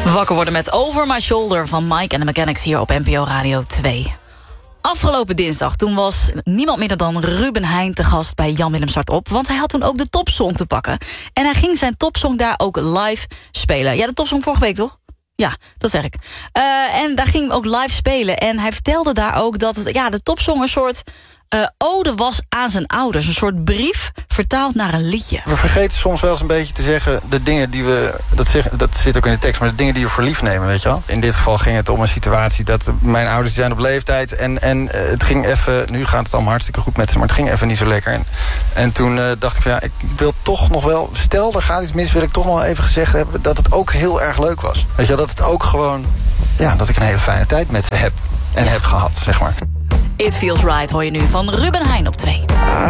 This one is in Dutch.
Wakker worden met Over My Shoulder van Mike and the Mechanics hier op NPO Radio 2. Afgelopen dinsdag, toen was niemand minder dan Ruben Heijn te gast bij Jan Willem Start Op, want hij had toen ook de topsong te pakken. En hij ging zijn topsong daar ook live spelen. Ja, de topsong vorige week, toch? Ja, dat zeg ik. En daar ging hij ook live spelen. En hij vertelde daar ook dat de topsong een soort ode was aan zijn ouders. Een soort brief vertaald naar een liedje. We vergeten soms wel eens een beetje te zeggen de dingen die we... Dat zit ook in de tekst, maar de dingen die we voor lief nemen, weet je wel. In dit geval ging het om een situatie dat mijn ouders zijn op leeftijd. En het ging even... Nu gaat het allemaal hartstikke goed met ze, maar het ging even niet zo lekker. En toen dacht ik van ik wil toch nog wel... Stel, er gaat iets mis, wil ik toch nog even gezegd hebben dat het ook heel erg leuk was. Weet je wel, dat het ook gewoon... Ja, dat ik een hele fijne tijd met ze heb. En heb gehad, zeg maar. It Feels Right hoor je nu van Ruben Heijn op 2.